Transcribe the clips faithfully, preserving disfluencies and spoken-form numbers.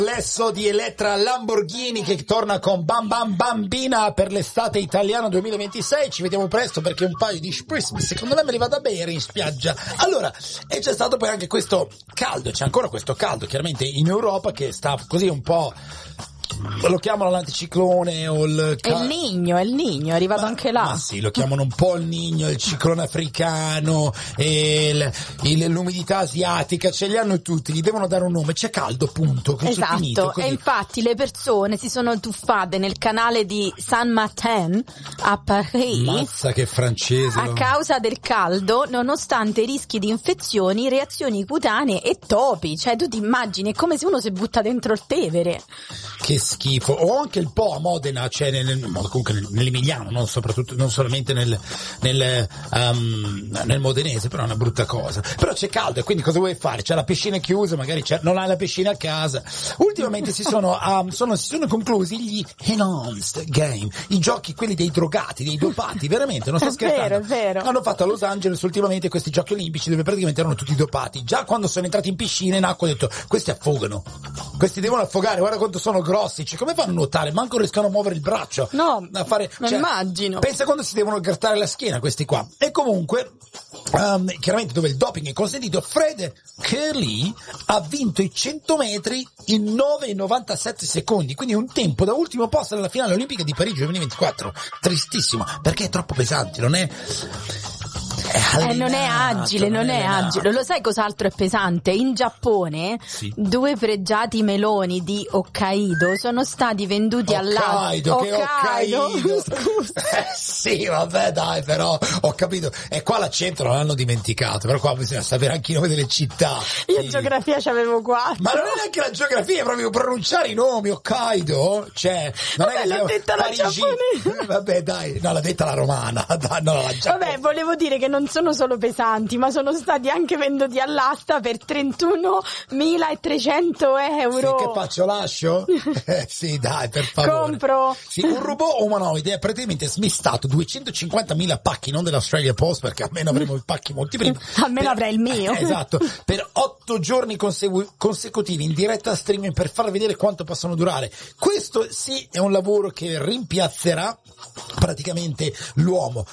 Complesso di Elettra Lamborghini che torna con Bam Bam Bambina per l'estate italiana duemilaventisei. Ci vediamo presto perché un paio di spritz secondo me me li vado a bere in spiaggia. Allora, e c'è stato poi anche questo caldo, c'è ancora questo caldo chiaramente in Europa che sta così un po', lo chiamano l'anticiclone o il È il Niño, è il Niño, è arrivato ma, anche là. Ma sì, lo chiamano un po' il Niño, il ciclone africano, il, il, l'umidità asiatica, ce li hanno tutti, gli devono dare un nome, c'è caldo, punto. Esatto, finito, e infatti le persone si sono tuffate nel canale di Saint-Martin a Paris. Mazza che francese. A causa del caldo, nonostante i rischi di infezioni, reazioni cutanee e topi. Cioè tu ti immagini, è come se uno si butta dentro il Tevere. Che schifo. O anche il Po a Modena, cioè nel, nel, comunque nell'Emiliano, non soprattutto, non solamente nel nel, um, nel modenese, però è una brutta cosa. Però c'è caldo e quindi cosa vuoi fare? C'è la piscina chiusa, magari c'è, non hai la piscina a casa. Ultimamente si sono, um, sono si sono conclusi gli enhanced game, i giochi quelli dei drogati, dei dopati, veramente, non sto È scherzando. vero, è vero. Hanno fatto a Los Angeles ultimamente questi giochi olimpici dove praticamente erano tutti dopati. Già quando sono entrati in piscina, in acqua, ho detto, questi affogano. Questi devono affogare, guarda quanto sono grossi, cioè, come fanno a nuotare? Manco riescono a muovere il braccio. No, a fare, non cioè, immagino. Pensa quando si devono grattare la schiena questi qua. E comunque, um, chiaramente dove il doping è consentito, Fred Kerley ha vinto i cento metri in nove virgola novantasette secondi, quindi un tempo da ultimo posto nella finale olimpica di Parigi duemilaventiquattro. Tristissimo, perché è troppo pesante, non è... Eh, non è agile, non è agile. Lo sai cos'altro è pesante? In Giappone sì. due pregiati meloni di Hokkaido sono stati venduti Hokkaido, all'altro. che Hokkaido. Scusa. Eh, sì, vabbè, dai, però ho capito. E qua l'accento non l'hanno dimenticato, però qua bisogna sapere anche i nomi delle città. Io sì. geografia c'avevo quattro. Ma non è neanche la geografia, è proprio pronunciare i nomi. Hokkaido, cioè, non vabbè, è che l'ha detta la giapponese. Vabbè, dai, no, l'ha detta la romana. Dai, no, la giapponese. Vabbè, volevo dire che non sono solo pesanti, ma sono stati anche venduti all'asta per trentunomilatrecento euro. Sì, che faccio, lascio? eh, sì, dai, per favore. Compro. Sì, un robot umanoide è praticamente smistato duecentocinquantamila pacchi, non dell'Australia Post, perché almeno avremo i pacchi molti prima. Almeno per, avrei il mio. Eh, esatto, per otto giorni consecu- consecutivi in diretta streaming per far vedere quanto possono durare. Questo sì è un lavoro che rimpiazzerà praticamente l'uomo.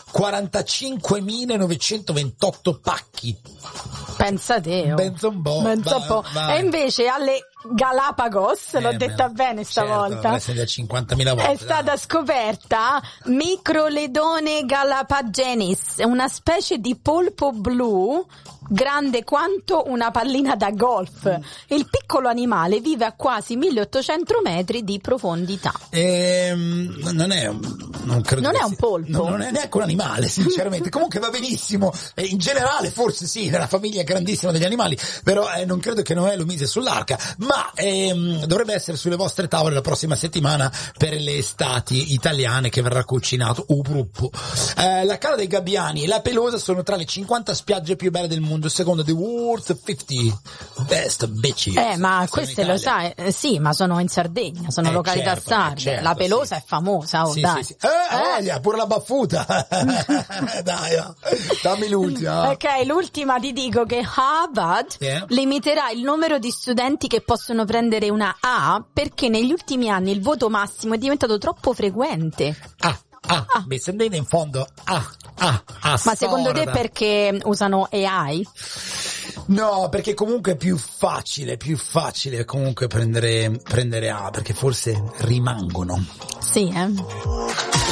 quarantacinquemilanovecentroventotto pacchi. Pensa te. Oh. Pensa un po'. Pensa un po'. E invece alle Galapagos, eh, l'ho detta bene stavolta, certo, cinquantamila volte, è stata dai. scoperta Microledone galapagenis, una specie di polpo blu grande quanto una pallina da golf. Il piccolo animale vive a quasi milleottocento metri di profondità. Ehm, non è non credo non è sia, un polpo, no, non è neanche un animale, sinceramente. Comunque va benissimo, e in generale forse sì, nella famiglia grandissima degli animali, però eh, non credo che Noè lo mise sull'arca, ma ehm, dovrebbe essere sulle vostre tavole la prossima settimana per le estati italiane, che verrà cucinato. Uh, eh, la Cala dei Gabbiani e la Pelosa sono tra le cinquanta spiagge più belle del mondo, secondo The World's cinquanta Best Beaches. Eh, ma queste lo sai, eh, sì, ma sono in Sardegna, sono eh, località certo, sarde. certo, la Pelosa sì. è famosa, oh, sì, dai. sì, sì. Eh, eh. Voglia, pure la baffuta. Dai, oh. Dammi l'ultima. Ok, l'ultima ti dico che Harvard yeah. limiterà il numero di studenti che possono prendere una A perché negli ultimi anni il voto massimo è diventato troppo frequente. Ah. Ah, ah, mi sentite in fondo? Ah, ah, ah. Ma secondo te perché usano A I? No, perché comunque è più facile, più facile comunque prendere, prendere A, perché forse rimangono. Sì, eh.